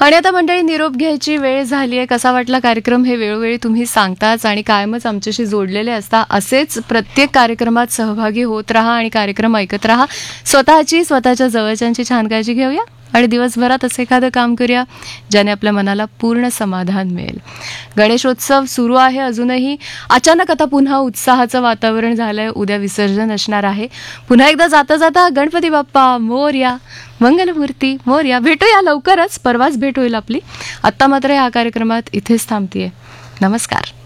आणि आता मंडळी निरोप घ्यायची वेळ झाली आहे. कसा वाटला कार्यक्रम हे वेळोवेळी तुम्ही सांगताच आणि कायमच आमच्याशी जोडलेले असता. असेच प्रत्येक कार्यक्रमात सहभागी होत राहा आणि कार्यक्रम ऐकत राहा. स्वतःच्या जवळच्यांची छान काळजी घेऊया आणि दिवसभरात असं एखादं काम करूया ज्याने आपल्या मनाला पूर्ण समाधान मिळेल. गणेशोत्सव सुरू आहे अजूनही. अचानक आता पुन्हा उत्साहाचं वातावरण झालंय. उद्या विसर्जन असणार आहे. पुन्हा एकदा जाता जाता गणपती बाप्पा मोरया, मंगलमूर्ती मोरया. भेटूया लवकरच. परवाच भेट होईल आपली. आत्ता मात्र या कार्यक्रमात इथेच थांबतेय. नमस्कार.